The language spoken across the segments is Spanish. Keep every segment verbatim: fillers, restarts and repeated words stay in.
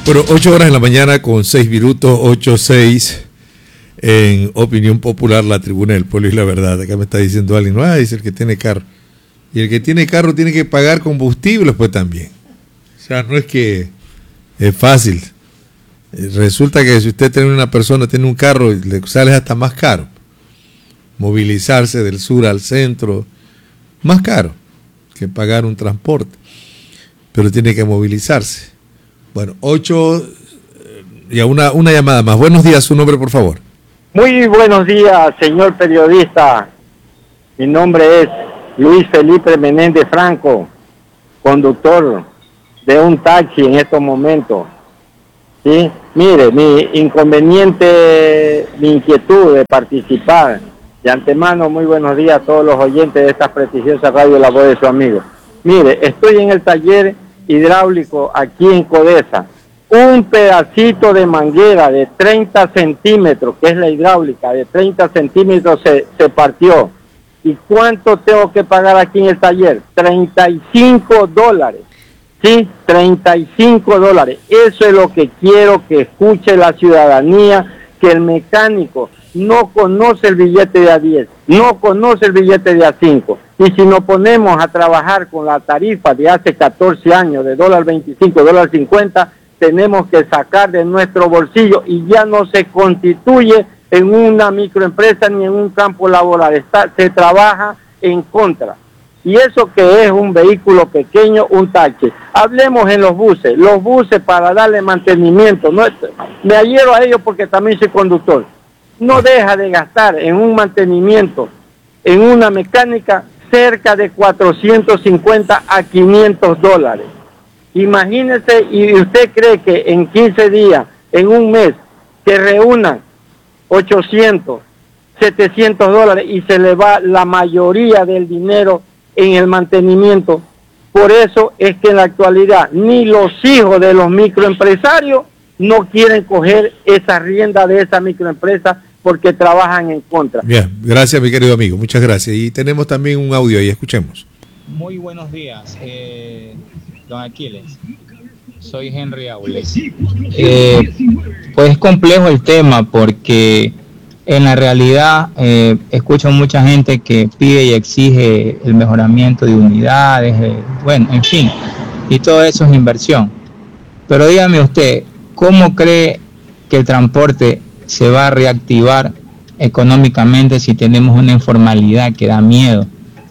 Bueno, ocho horas en la mañana con seis minutos, ocho seis en Opinión Popular, la Tribuna del Pueblo y la Verdad. Acá me está diciendo alguien, no, ah, dice el que tiene carro. Y el que tiene carro tiene que pagar combustible pues también. O sea, no es que es fácil. Resulta que si usted tiene una persona, tiene un carro, le sale hasta más caro. Movilizarse del sur al centro, más caro que pagar un transporte. Pero tiene que movilizarse. Bueno, ocho, ya una, una llamada más. Buenos días, su nombre, por favor. Muy buenos días, señor periodista. Mi nombre es Luis Felipe Menéndez Franco, conductor de un taxi en estos momentos. ¿Sí? Mire, mi inconveniente, mi inquietud de participar. De antemano, muy buenos días a todos los oyentes de esta prestigiosa radio La Voz de su amigo. Mire, estoy en el taller hidráulico aquí en Codesa. Un pedacito de manguera de treinta centímetros, que es la hidráulica, de treinta centímetros se, se partió. ¿Y cuánto tengo que pagar aquí en el taller? treinta y cinco dólares. ¿Sí? treinta y cinco dólares. Eso es lo que quiero que escuche la ciudadanía, que el mecánico no conoce el billete de a diez, no conoce el billete de a cinco. Y si nos ponemos a trabajar con la tarifa de hace catorce años, de dólar veinticinco, dólar cincuenta, tenemos que sacar de nuestro bolsillo y ya no se constituye en una microempresa ni en un campo laboral. Está, se trabaja en contra. Y eso que es un vehículo pequeño, un taxi. Hablemos en los buses. Los buses para darle mantenimiento. No, me adhiero a ellos porque también soy conductor. No deja de gastar en un mantenimiento, en una mecánica, cerca de cuatrocientos cincuenta a quinientos dólares. Imagínese, y usted cree que en quince días, en un mes, que reúnan ochocientos, setecientos dólares y se le va la mayoría del dinero en el mantenimiento. Por eso es que en la actualidad ni los hijos de los microempresarios no quieren coger esa rienda de esa microempresa porque trabajan en contra. Bien, gracias mi querido amigo, muchas gracias. Y tenemos también un audio ahí, escuchemos. Muy buenos días, eh, don Aquiles. Soy Henry Aules. Eh, pues es complejo el tema porque en la realidad eh, escucho mucha gente que pide y exige el mejoramiento de unidades, eh, bueno, en fin, y todo eso es inversión. Pero dígame usted, ¿cómo cree que el transporte se va a reactivar económicamente si tenemos una informalidad que da miedo?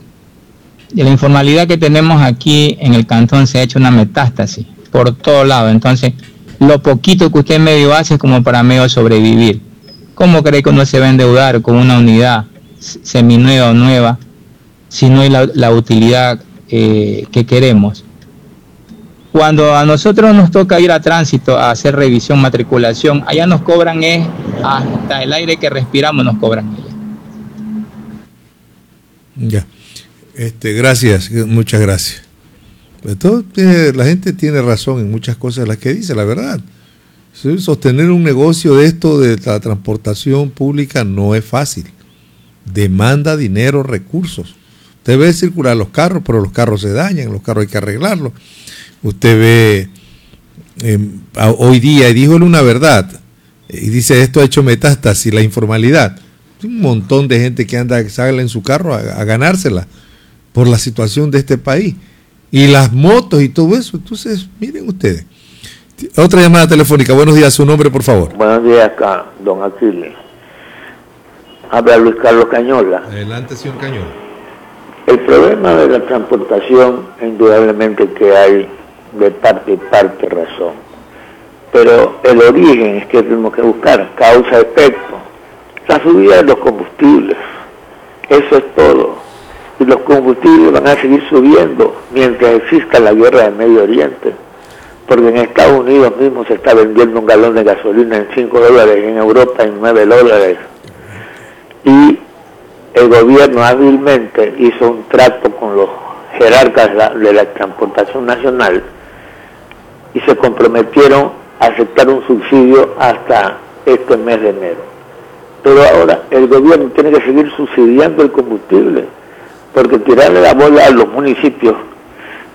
Y la informalidad que tenemos aquí en el cantón se ha hecho una metástasis por todos lados. Entonces, lo poquito que usted medio hace es como para medio sobrevivir. ¿Cómo cree que uno se va a endeudar con una unidad seminueva o nueva si no hay la, la utilidad eh, que queremos? Cuando a nosotros nos toca ir a tránsito a hacer revisión, matriculación, allá nos cobran es hasta el aire que respiramos nos cobran allá. Ya, este, gracias, muchas gracias. Todo tiene, la gente tiene razón en muchas cosas las que dice, la verdad. Sostener un negocio de esto de la transportación pública no es fácil. Demanda dinero, recursos. Usted ve circular los carros, pero los carros se dañan, los carros hay que arreglarlos. Usted ve eh, hoy día, y dijo él una verdad, y dice esto ha hecho metástasis, la informalidad. Un montón de gente que anda, que sale en su carro a, a ganársela por la situación de este país. Y las motos y todo eso. Entonces, miren ustedes. Otra llamada telefónica. Buenos días, su nombre, por favor. Buenos días, acá, don Aquiles. Habla Luis Carlos Cañola. Adelante, señor Cañola. El problema de la transportación, indudablemente que hay de parte y parte razón. Pero el origen es que tenemos que buscar, causa-efecto. La subida de los combustibles. Eso es todo. Y los combustibles van a seguir subiendo mientras exista la guerra del Medio Oriente. Porque en Estados Unidos mismo se está vendiendo un galón de gasolina en cinco dólares, en Europa en nueve dólares. Y el gobierno hábilmente hizo un trato con los jerarcas de la transportación nacional y se comprometieron a aceptar un subsidio hasta este mes de enero. Pero ahora el gobierno tiene que seguir subsidiando el combustible, porque tirarle la bola a los municipios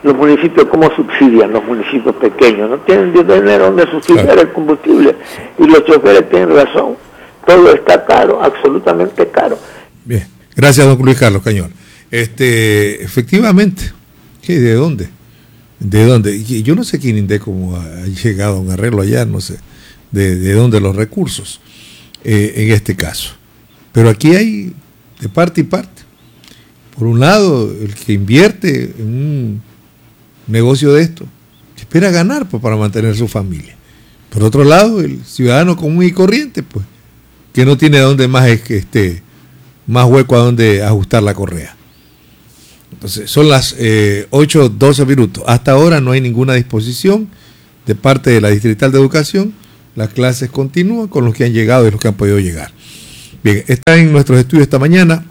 los municipios, ¿cómo subsidian los municipios pequeños? No tienen dinero donde subsidiar claro. el combustible, y los choferes tienen razón, todo está caro, absolutamente caro. Bien, gracias don Luis Carlos Cañón. Este, efectivamente, ¿qué, ¿de dónde? ¿De dónde? Yo no sé quién Indé cómo ha llegado a un arreglo allá, no sé de, de dónde los recursos eh, en este caso. Pero aquí hay de parte y parte. Por un lado, el que invierte en un negocio de esto, espera ganar pues, para mantener su familia. Por otro lado, el ciudadano común y corriente, pues, que no tiene dónde más es que esté, más hueco a donde ajustar la correa. Entonces, son las eh, ocho doce minutos. Hasta ahora no hay ninguna disposición de parte de la Distrital de Educación. Las clases continúan con los que han llegado y los que han podido llegar. Bien, está en nuestros estudios esta mañana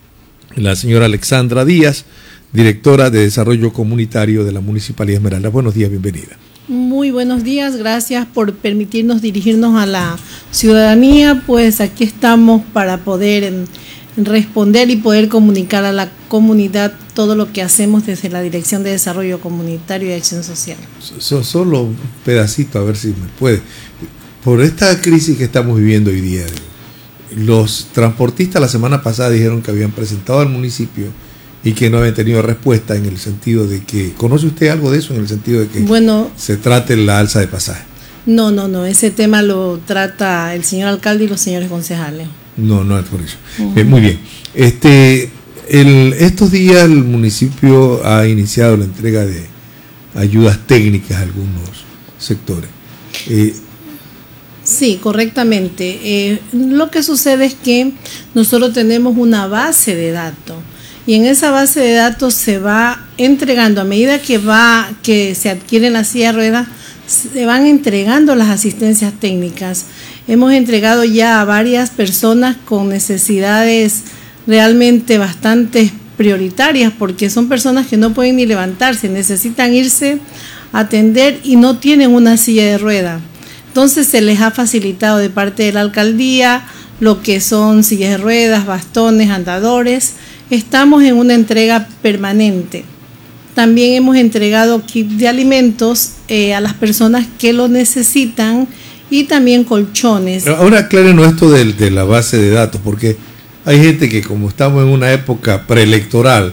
la señora Alexandra Díaz, directora de Desarrollo Comunitario de la Municipalidad de Esmeraldas. Buenos días, bienvenida. Muy buenos días, gracias por permitirnos dirigirnos a la ciudadanía. Pues aquí estamos para poder en, responder y poder comunicar a la comunidad todo lo que hacemos desde la Dirección de Desarrollo Comunitario y Acción Social. So, solo un pedacito, a ver si me puede. Por esta crisis que estamos viviendo hoy día, los transportistas la semana pasada dijeron que habían presentado al municipio y que no habían tenido respuesta, en el sentido de que, ¿conoce usted algo de eso? En el sentido de que bueno, se trate la alza de pasaje. No, no, no, ese tema lo trata el señor alcalde y los señores concejales. No, no es por eso. Uh-huh. eh, muy bien. Este, el, estos días el municipio ha iniciado la entrega de ayudas técnicas a algunos sectores. Eh, Sí, correctamente. Eh, lo que sucede es que nosotros tenemos una base de datos y en esa base de datos se va entregando, a medida que va que se adquieren las sillas de ruedas, se van entregando las asistencias técnicas. Hemos entregado ya a varias personas con necesidades realmente bastante prioritarias, porque son personas que no pueden ni levantarse, necesitan irse a atender y no tienen una silla de rueda. Entonces se les ha facilitado de parte de la alcaldía lo que son sillas de ruedas, bastones, andadores. Estamos en una entrega permanente. También hemos entregado kits de alimentos eh, a las personas que lo necesitan y también colchones. Ahora aclárenos esto de, de la base de datos, porque hay gente que, como estamos en una época preelectoral,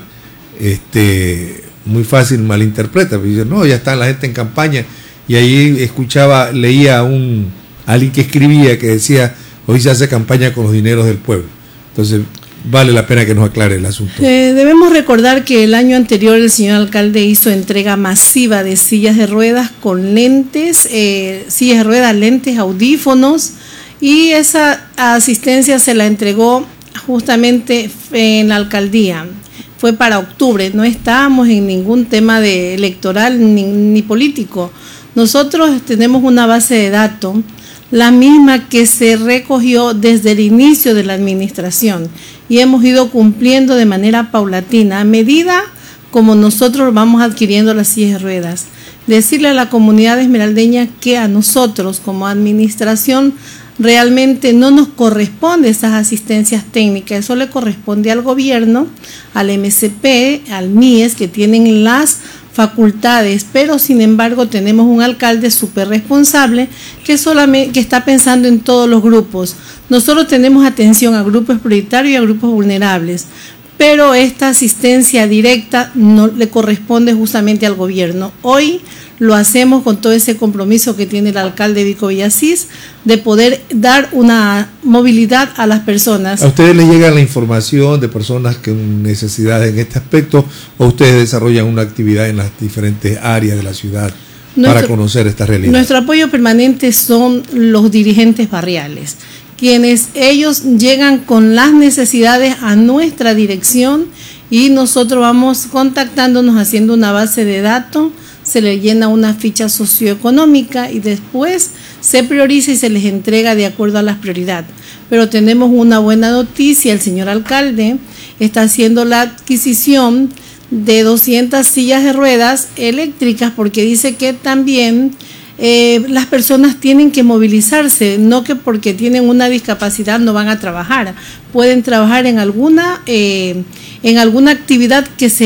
este, muy fácil malinterpreta. Dice, no, ya está la gente en campaña. Y ahí escuchaba, leía a un a alguien que escribía que decía, hoy se hace campaña con los dineros del pueblo. Entonces, vale la pena que nos aclare el asunto. Eh, debemos recordar que el año anterior el señor alcalde hizo entrega masiva de sillas de ruedas con lentes, eh, sillas de ruedas, lentes, audífonos, y esa asistencia se la entregó justamente en la alcaldía. Fue para octubre, no estábamos en ningún tema de electoral ni, ni político. Nosotros tenemos una base de datos, la misma que se recogió desde el inicio de la administración, y hemos ido cumpliendo de manera paulatina, a medida como nosotros vamos adquiriendo las sillas de ruedas. Decirle a la comunidad esmeraldeña que a nosotros como administración realmente no nos corresponde esas asistencias técnicas, eso le corresponde al gobierno, al M C P, al M I E S, que tienen las facultades, pero sin embargo tenemos un alcalde súper responsable que solamente que está pensando en todos los grupos. Nosotros tenemos atención a grupos prioritarios y a grupos vulnerables, pero esta asistencia directa no le corresponde justamente al gobierno. Hoy lo hacemos con todo ese compromiso que tiene el alcalde Vico Villasís de poder dar una movilidad a las personas. ¿A ustedes les llega la información de personas con necesidades en este aspecto, o ustedes desarrollan una actividad en las diferentes áreas de la ciudad nuestro, para conocer esta realidad? Nuestro apoyo permanente son los dirigentes barriales, quienes ellos llegan con las necesidades a nuestra dirección y nosotros vamos contactándonos, haciendo una base de datos, se le llena una ficha socioeconómica y después se prioriza y se les entrega de acuerdo a las prioridades. Pero tenemos una buena noticia, el señor alcalde está haciendo la adquisición de doscientas sillas de ruedas eléctricas, porque dice que también eh, las personas tienen que movilizarse, no que porque tienen una discapacidad no van a trabajar, pueden trabajar en alguna, eh, en alguna actividad que se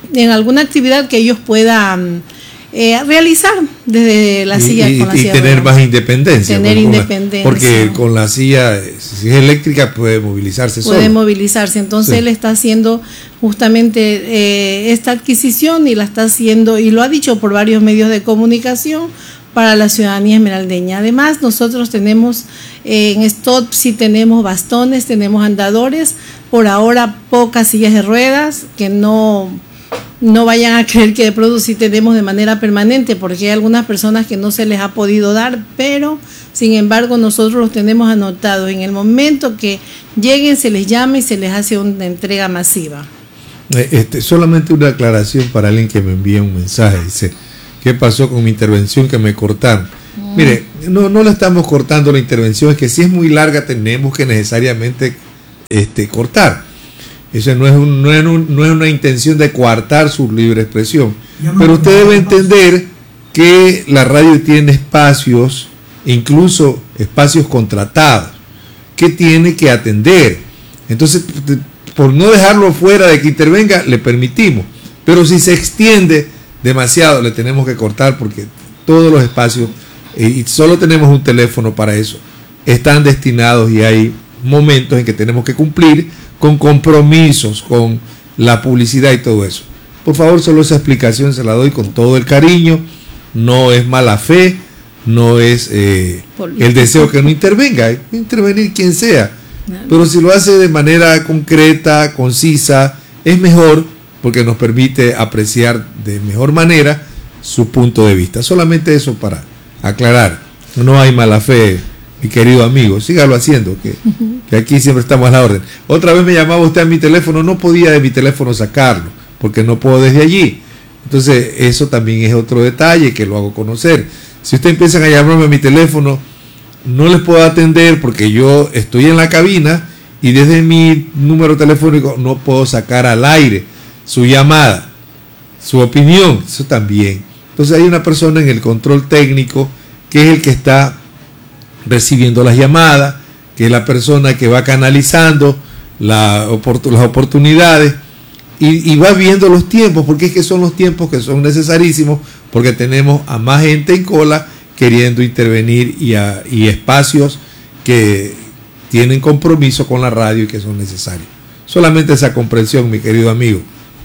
en alguna actividad que ellos puedan eh, realizar desde la silla. Y, con la y silla tener ruedas. más independencia. Tener ¿no? independencia. Porque con la silla, si es eléctrica, puede movilizarse Puede solo. movilizarse. Entonces Sí. él está haciendo justamente eh, esta adquisición y la está haciendo, y lo ha dicho por varios medios de comunicación, para la ciudadanía esmeraldeña. Además, nosotros tenemos eh, en Stop, sí tenemos bastones, tenemos andadores, por ahora pocas sillas de ruedas, que no, no vayan a creer que de pronto sí tenemos de manera permanente, porque hay algunas personas que no se les ha podido dar, pero sin embargo nosotros los tenemos anotados. En el momento que lleguen se les llama y se les hace una entrega masiva. Este, solamente una aclaración para alguien que me envía un mensaje, dice: ¿qué pasó con mi intervención que me cortaron? Mm. Mire, no, no le estamos cortando la intervención, es que si es muy larga tenemos que necesariamente este, cortar. Eso no es, un, no, es un, no es una intención de coartar su libre expresión. Pero usted debe entender que la radio tiene espacios, incluso espacios contratados, que tiene que atender. Entonces, por no dejarlo fuera de que intervenga, le permitimos. Pero si se extiende demasiado, le tenemos que cortar, porque todos los espacios, eh, y solo tenemos un teléfono para eso, están destinados, y hay momentos en que tenemos que cumplir con compromisos, con la publicidad y todo eso. Por favor, solo esa explicación se la doy con todo el cariño, no es mala fe, no es eh, el deseo que no intervenga, hay que intervenir quien sea, pero si lo hace de manera concreta, concisa, es mejor, porque nos permite apreciar de mejor manera su punto de vista. Solamente eso para aclarar. No hay mala fe, mi querido amigo. Sígalo haciendo, que, que aquí siempre estamos a la orden. Otra vez me llamaba usted a mi teléfono, no podía de mi teléfono sacarlo, porque no puedo desde allí. Entonces, eso también es otro detalle que lo hago conocer. Si ustedes empiezan a llamarme a mi teléfono, no les puedo atender porque yo estoy en la cabina y desde mi número telefónico no puedo sacar al aire su llamada, su opinión, eso también. Entonces hay una persona en el control técnico que es el que está recibiendo las llamadas, que es la persona que va canalizando la, las oportunidades y, y va viendo los tiempos, porque es que son los tiempos que son necesarísimos, porque tenemos a más gente en cola queriendo intervenir y, a, y espacios que tienen compromiso con la radio y que son necesarios. Solamente esa comprensión, mi querido amigo.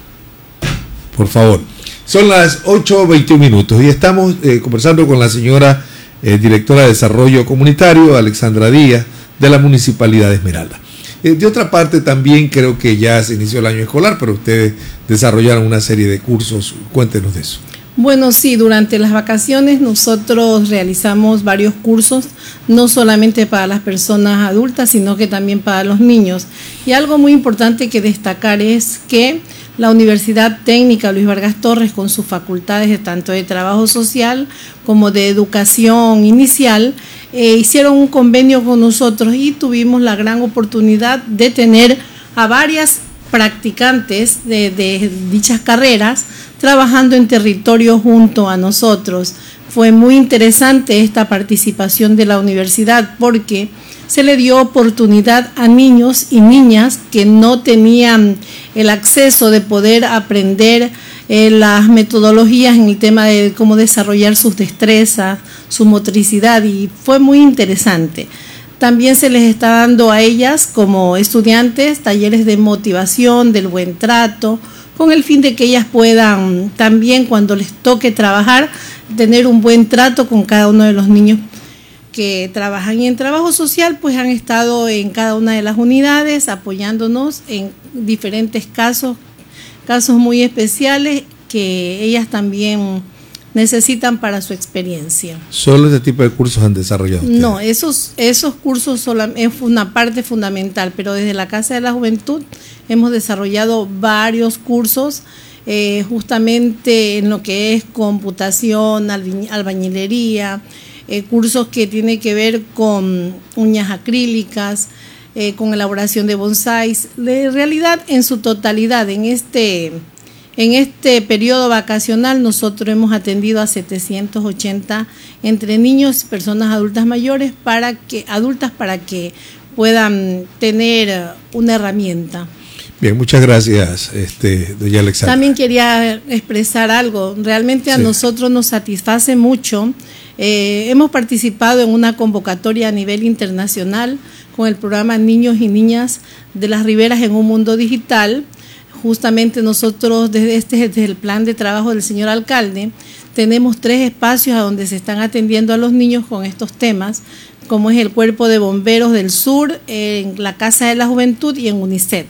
Por favor. Son las ocho veintiún minutos y estamos eh, conversando con la señora eh, directora de Desarrollo Comunitario, Alexandra Díaz, de la Municipalidad de Esmeralda. Eh, de otra parte, también creo que ya se inició el año escolar, pero ustedes desarrollaron una serie de cursos. Cuéntenos de eso. Bueno, sí, durante las vacaciones nosotros realizamos varios cursos, no solamente para las personas adultas, sino que también para los niños. Y algo muy importante que destacar es que la Universidad Técnica Luis Vargas Torres, con sus facultades de tanto de trabajo social como de educación inicial, eh, hicieron un convenio con nosotros y tuvimos la gran oportunidad de tener a varias practicantes de, de dichas carreras trabajando en territorio junto a nosotros. Fue muy interesante esta participación de la universidad porque se le dio oportunidad a niños y niñas que no tenían el acceso de poder aprender eh, las metodologías en el tema de cómo desarrollar sus destrezas, su motricidad, y fue muy interesante. También se les está dando a ellas como estudiantes talleres de motivación, del buen trato, con el fin de que ellas puedan también, cuando les toque trabajar, tener un buen trato con cada uno de los niños que trabajan. Y en trabajo social, pues han estado en cada una de las unidades apoyándonos en diferentes casos, casos muy especiales que ellas también necesitan para su experiencia. ¿Solo ese tipo de cursos han desarrollado ustedes? No, esos, esos cursos son es una parte fundamental, pero desde la Casa de la Juventud hemos desarrollado varios cursos, eh, justamente en lo que es computación, albañilería, eh, cursos que tienen que ver con uñas acrílicas, eh, con elaboración de bonsáis. De realidad, en su totalidad, en este... En este periodo vacacional nosotros hemos atendido a setecientos ochenta entre niños y personas adultas mayores para que adultas para que puedan tener una herramienta. Bien, muchas gracias, este, doña Alexandra. También quería expresar algo. Realmente a sí. nosotros nos satisface mucho. Eh, hemos participado en una convocatoria a nivel internacional con el programa Niños y Niñas de las Riberas en un Mundo Digital. Justamente nosotros, desde este desde el plan de trabajo del señor alcalde, tenemos tres espacios a donde se están atendiendo a los niños con estos temas, como es el Cuerpo de Bomberos del Sur, en la Casa de la Juventud y en UNICEF.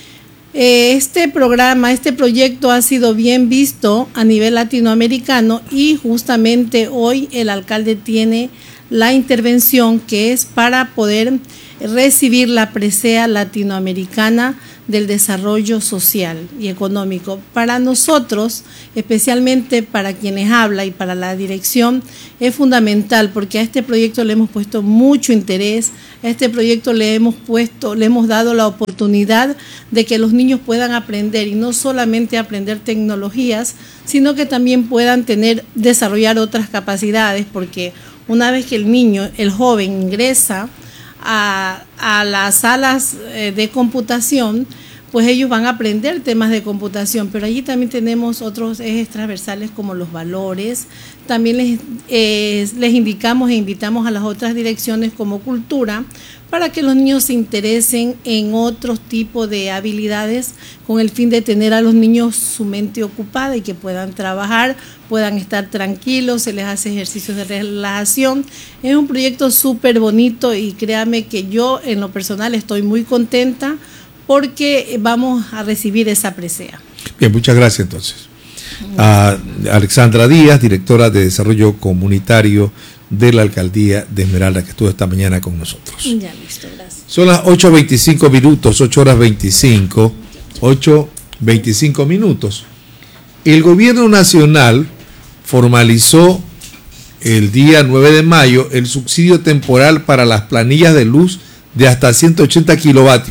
Este programa, este proyecto ha sido bien visto a nivel latinoamericano y justamente hoy el alcalde tiene la intervención que es para poder recibir la presea latinoamericana del desarrollo social y económico. Para nosotros, especialmente para quienes habla y para la dirección, es fundamental porque a este proyecto le hemos puesto mucho interés, a este proyecto le hemos puesto, le hemos dado la oportunidad de que los niños puedan aprender y no solamente aprender tecnologías, sino que también puedan tener, desarrollar otras capacidades, porque una vez que el niño, el joven ingresa a, a las salas de computación, pues ellos van a aprender temas de computación, pero allí también tenemos otros ejes transversales como los valores. También les, eh, les indicamos e invitamos a las otras direcciones como cultura para que los niños se interesen en otros tipos de habilidades con el fin de tener a los niños su mente ocupada y que puedan trabajar, puedan estar tranquilos, se les hace ejercicios de relajación. Es un proyecto súper bonito y créame que yo en lo personal estoy muy contenta porque vamos a recibir esa presea. Bien, muchas gracias entonces. A Alexandra Díaz, directora de Desarrollo Comunitario de la Alcaldía de Esmeralda, que estuvo esta mañana con nosotros. Ya, listo, gracias. Son las ocho veinticinco minutos, ocho horas veinticinco, ocho veinticinco minutos. El gobierno nacional formalizó el día nueve de mayo el subsidio temporal para las planillas de luz de hasta ciento ochenta kilovatios.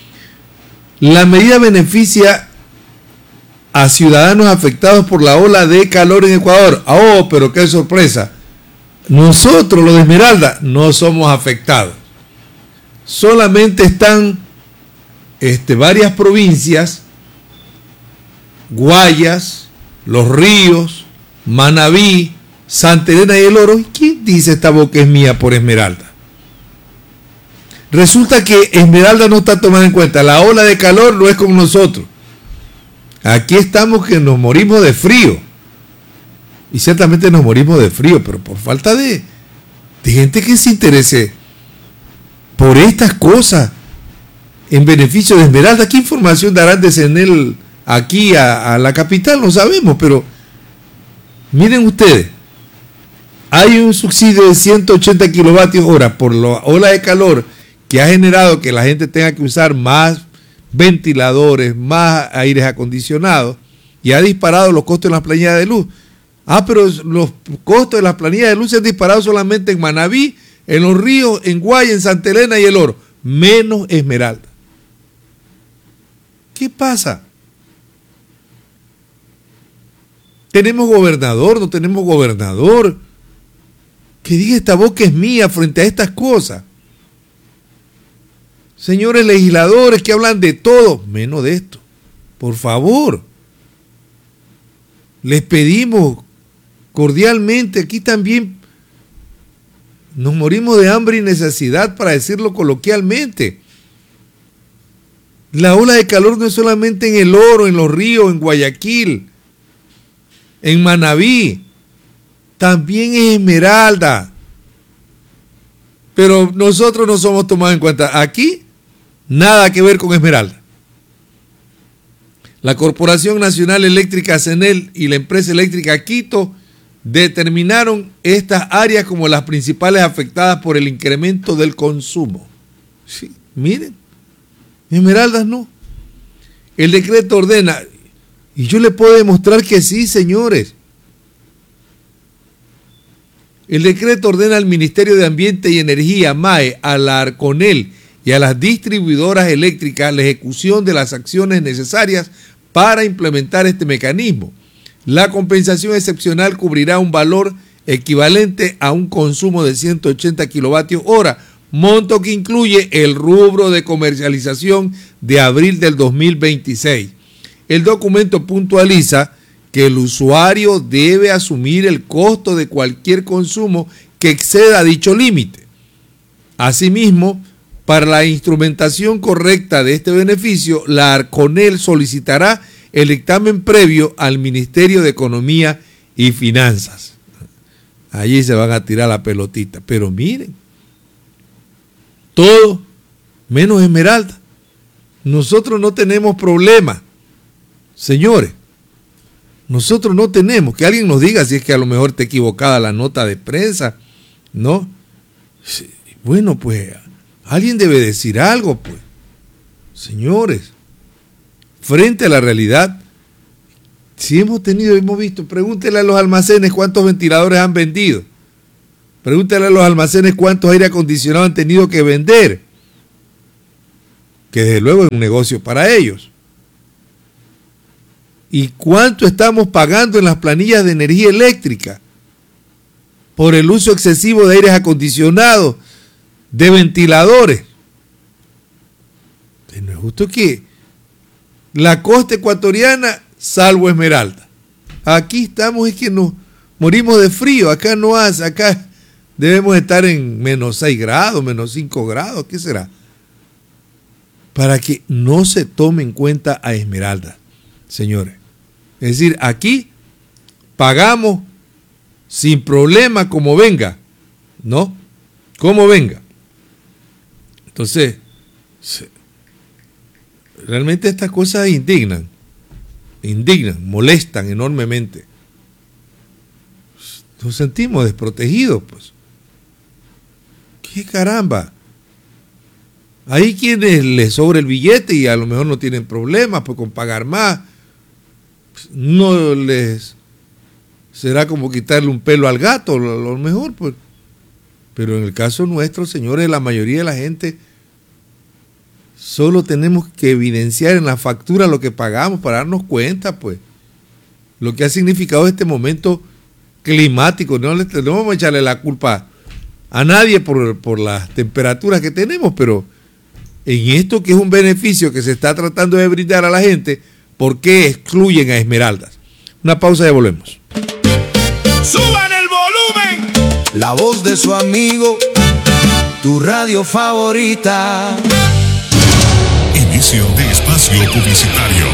La medida beneficia a ciudadanos afectados por la ola de calor en Ecuador. ¡Oh, pero qué sorpresa! Nosotros, los de Esmeralda, no somos afectados. Solamente están este, varias provincias, Guayas, Los Ríos, Manabí, Santa Elena y El Oro. ¿Quién dice esta boca es mía por Esmeralda? Resulta que Esmeralda no está tomada en cuenta. La ola de calor no es con nosotros. Aquí estamos que nos morimos de frío. Y ciertamente nos morimos de frío, pero por falta de, de gente que se interese por estas cosas en beneficio de Esmeralda. ¿Qué información darán de CENEL aquí a, a la capital? No sabemos, pero miren ustedes. Hay un subsidio de ciento ochenta kilovatios hora por la ola de calor que ha generado que la gente tenga que usar más ventiladores, más aires acondicionados y ha disparado los costos de las planillas de luz. Ah, pero los costos de las planillas de luz se han disparado solamente en Manabí, en Los Ríos, en Guaya, en Santa Elena y El Oro, menos Esmeralda. ¿Qué pasa? ¿Tenemos gobernador? ¿No tenemos gobernador? Que diga esta boca es mía frente a estas cosas. Señores legisladores que hablan de todo, menos de esto. Por favor. Les pedimos cordialmente, aquí también nos morimos de hambre y necesidad, para decirlo coloquialmente. La ola de calor no es solamente en El Oro, en Los Ríos, en Guayaquil, en Manabí, también en Esmeralda. Pero nosotros no somos tomados en cuenta. Aquí, nada que ver con Esmeralda. La Corporación Nacional Eléctrica CENEL y la empresa eléctrica Quito determinaron estas áreas como las principales afectadas por el incremento del consumo. Sí, miren, Esmeraldas no. El decreto ordena, y yo le puedo demostrar que sí, señores. El decreto ordena al Ministerio de Ambiente y Energía, MAE, a la ARCONEL y a las distribuidoras eléctricas la ejecución de las acciones necesarias para implementar este mecanismo. La compensación excepcional cubrirá un valor equivalente a un consumo de ciento ochenta kilovatios hora monto que incluye el rubro de comercialización de abril del dos mil veintiséis. El documento puntualiza que el usuario debe asumir el costo de cualquier consumo que exceda dicho límite. Asimismo, para la instrumentación correcta de este beneficio, la ARCONEL solicitará el dictamen previo al Ministerio de Economía y Finanzas. Allí se van a tirar la pelotita. Pero miren, todo menos Esmeralda. Nosotros no tenemos problema, señores. Nosotros no tenemos. Que alguien nos diga si es que a lo mejor está equivocada la nota de prensa, ¿no? Bueno, pues alguien debe decir algo, pues. Señores, frente a la realidad, si hemos tenido, hemos visto, pregúntele a los almacenes cuántos ventiladores han vendido. Pregúntele a los almacenes cuántos aire acondicionados han tenido que vender. Que desde luego es un negocio para ellos. ¿Y cuánto estamos pagando en las planillas de energía eléctrica por el uso excesivo de aires acondicionados, de ventiladores? No es justo que la costa ecuatoriana, salvo Esmeralda, aquí estamos, es que nos morimos de frío, acá no hace, acá debemos estar en menos seis grados, menos cinco grados, ¿qué será? Para que no se tome en cuenta a Esmeralda, señores. Es decir, aquí pagamos sin problema como venga, ¿no? Como venga. Entonces, realmente estas cosas indignan, indignan, molestan enormemente. Nos sentimos desprotegidos, pues. ¿Qué caramba? Hay quienes les sobra el billete y a lo mejor no tienen problemas pues, con pagar más. No les será como quitarle un pelo al gato, a lo mejor, pues. Pero en el caso nuestro, señores, la mayoría de la gente solo tenemos que evidenciar en la factura lo que pagamos para darnos cuenta, pues, lo que ha significado este momento climático. No, le, no vamos a echarle la culpa a nadie por, por las temperaturas que tenemos, pero en esto que es un beneficio que se está tratando de brindar a la gente, ¿por qué excluyen a Esmeraldas? Una pausa y volvemos. ¡Suban el volumen! La voz de su amigo, tu radio favorita. Inicio de espacio publicitario.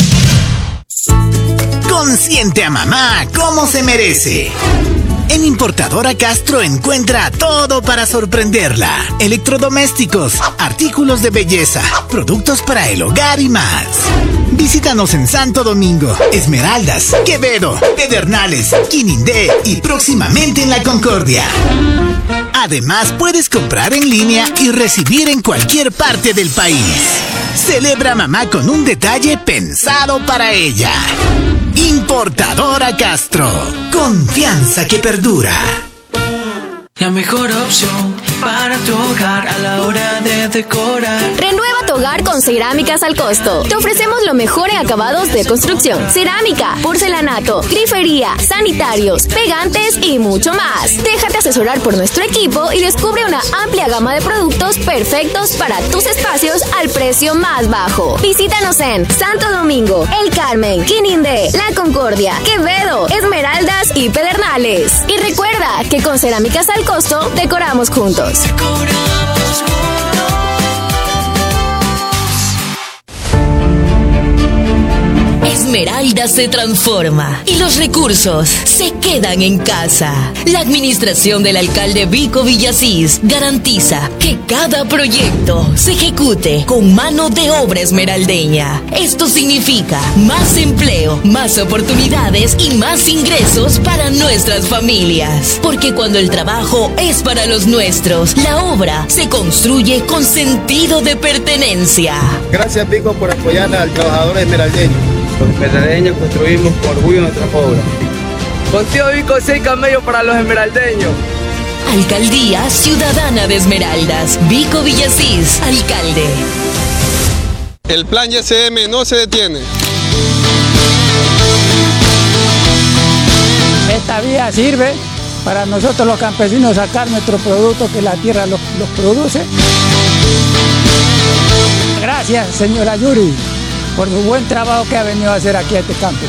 Consiente a mamá como se merece. En Importadora Castro encuentra todo para sorprenderla. Electrodomésticos, artículos de belleza, productos para el hogar y más. Visítanos en Santo Domingo, Esmeraldas, Quevedo, Pedernales, Quinindé y próximamente en La Concordia. Además, puedes comprar en línea y recibir en cualquier parte del país. Celebra mamá con un detalle pensado para ella. Importadora Castro. Confianza que perdura. La mejor opción para tu hogar a la hora de decorar. Renueva tu hogar con Cerámicas al Costo. Te ofrecemos lo mejor en acabados de construcción, cerámica, porcelanato, grifería, sanitarios, pegantes y mucho más. Déjate asesorar por nuestro equipo y descubre una amplia gama de productos perfectos para tus espacios al precio más bajo. Visítanos en Santo Domingo, El Carmen, Quinindé, La Concordia, Quevedo, Esmeraldas y Pedernales. Y recuerda que con Cerámicas al Costo decoramos juntos. Decoramos juntos. Esmeralda se transforma y los recursos se quedan en casa. La administración del alcalde Vico Villasís garantiza que cada proyecto se ejecute con mano de obra esmeraldeña. Esto significa más empleo, más oportunidades y más ingresos para nuestras familias. Porque cuando el trabajo es para los nuestros, la obra se construye con sentido de pertenencia. Gracias, Vico, por apoyar al trabajador esmeraldeño. Los esmeraldeños construimos por orgullo nuestra obra. Contigo, Vico, seis camellos para los esmeraldeños. Alcaldía Ciudadana de Esmeraldas. Vico Villasís, alcalde. El plan Y S M no se detiene. Esta vía sirve para nosotros los campesinos sacar nuestro producto que la tierra los, los produce. Gracias, señora Yuri, por su buen trabajo que ha venido a hacer aquí a este campo.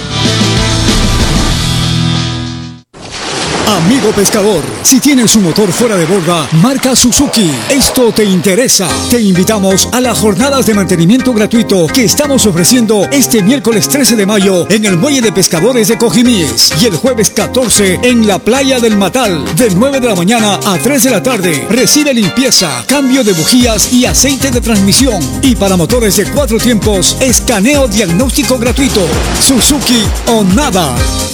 Amigo pescador, si tienes un motor fuera de borda, marca Suzuki. Esto te interesa. Te invitamos a las jornadas de mantenimiento gratuito que estamos ofreciendo este miércoles trece de mayo en el Muelle de Pescadores de Cojimíes y el jueves catorce en la Playa del Matal, de nueve de la mañana a tres de la tarde. Recibe limpieza, cambio de bujías y aceite de transmisión. Y para motores de cuatro tiempos, escaneo diagnóstico gratuito. Suzuki o nada.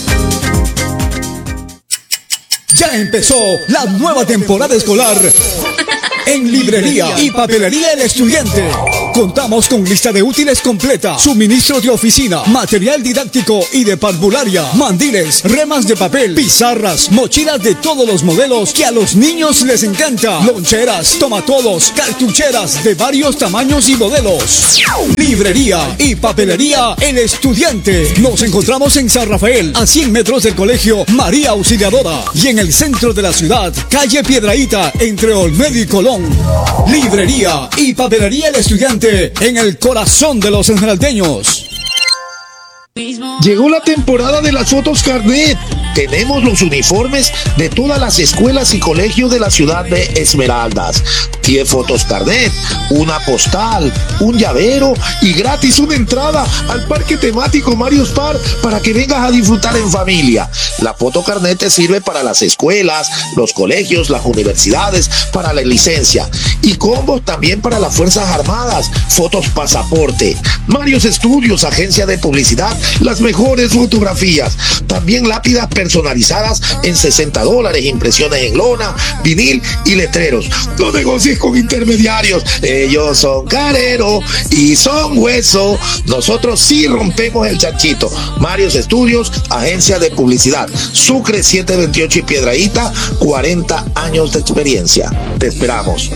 Ya empezó la nueva temporada escolar en Librería y Papelería El Estudiante. Contamos con lista de útiles completa, suministro de oficina, material didáctico y de parvularia, mandiles, remas de papel, pizarras, mochilas de todos los modelos que a los niños les encanta, loncheras, tomatodos, cartucheras de varios tamaños y modelos. Librería y Papelería El Estudiante. Nos encontramos en San Rafael, a cien metros del Colegio María Auxiliadora, y en el centro de la ciudad, calle Piedrahíta, entre Olmedo y Colón. Librería y Papelería El Estudiante, en el corazón de los esmeraldeños. Llegó la temporada de las fotos carnet. Tenemos los uniformes de todas las escuelas y colegios de la ciudad de Esmeraldas. diez fotos carnet, una postal, un llavero y gratis una entrada al parque temático Marius Park para que vengas a disfrutar en familia. La foto carnet te sirve para las escuelas, los colegios, las universidades, para la licencia. Y combos también para las Fuerzas Armadas. Fotos pasaporte. Marius Estudios, agencia de publicidad, las mejores fotografías. También lápidas personalizadas en sesenta dólares, impresiones en lona, vinil y letreros. No negocies con intermediarios. Ellos son carero y son hueso. Nosotros sí rompemos el chanchito. Marius Estudios, agencia de publicidad. Sucre setecientos veintiocho y Piedrahíta, cuarenta años de experiencia. Te esperamos.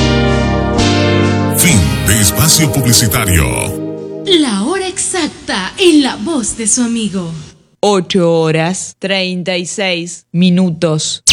Fin de espacio publicitario. La hora exacta en la voz de su amigo. ocho horas treinta y seis minutos.